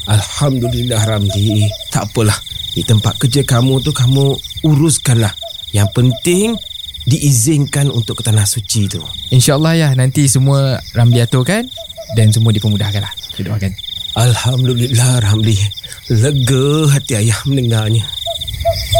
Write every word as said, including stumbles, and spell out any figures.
Alhamdulillah Ramli. Tak apalah, di tempat kerja kamu tu kamu uruskanlah. Yang penting diizinkan untuk ke tanah suci tu. InsyaAllah ya, nanti semua Ramli aturkan dan semua dipermudahkan lah. Kita doakan. Alhamdulillah Ramli. Lega hati ayah mendengarnya.